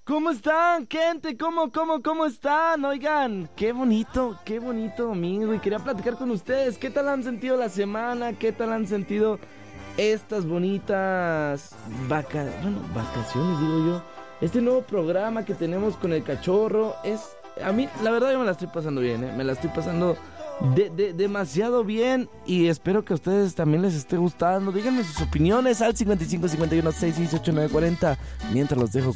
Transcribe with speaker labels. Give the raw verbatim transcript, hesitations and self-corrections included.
Speaker 1: ¿Cómo están, gente? ¿Cómo, cómo, cómo están? Oigan, qué bonito, qué bonito domingo. Y quería platicar con ustedes. ¿Qué tal han sentido la semana? ¿Qué tal han sentido estas bonitas vaca... bueno, vacaciones, digo yo? Este nuevo programa que tenemos con el cachorro es... A mí, la verdad, yo me la estoy pasando bien, ¿eh? Me la estoy pasando de, de, demasiado bien. Y espero que a ustedes también les esté gustando. Díganme sus opiniones al cincuenta y cinco cincuenta y uno sesenta y seis ocho nueve cuarenta. Mientras los dejo